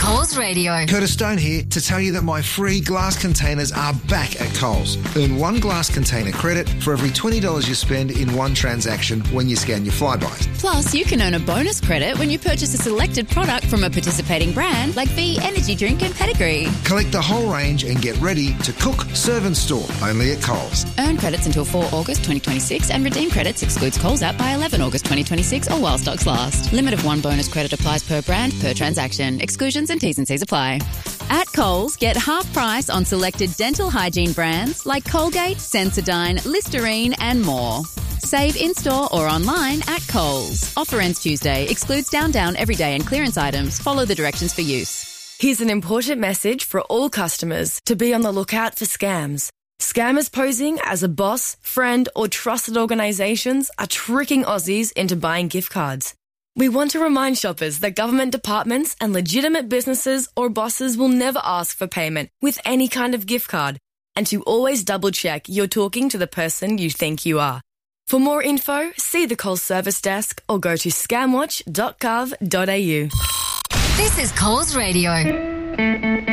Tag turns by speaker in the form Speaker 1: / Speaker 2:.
Speaker 1: Coles Radio.
Speaker 2: Curtis Stone here to tell you that my free glass containers are back at Coles. Earn one glass container credit for every $20 you spend in one transaction when you scan your Flybuys.
Speaker 3: Plus, you can earn a bonus credit when you purchase a selected product from a participating brand like V Energy Drink and Pedigree.
Speaker 2: Collect the whole range and get ready to cook, serve and store only at Coles.
Speaker 3: Earn credits until 4 August 2026 and redeem credits excludes Coles app by 11 August 2026 or while stocks last. Limit of one bonus credit applies per brand, per transaction. Exclusions and T's and C's apply. At Coles, get half price on selected dental hygiene brands like Colgate, Sensodyne, Listerine and more. Save in-store or online at Coles. Offer ends Tuesday. Excludes down, everyday and clearance items. Follow the directions for use.
Speaker 4: Here's an important message for all customers to be on the lookout for scams. Scammers posing as a boss, friend or trusted organisations are tricking Aussies into buying gift cards. We want to remind shoppers that government departments and legitimate businesses or bosses will never ask for payment with any kind of gift card, and to always double-check you're talking to the person you think you are. For more info, see the Coles Service Desk or go to scamwatch.gov.au.
Speaker 1: This is Coles Radio.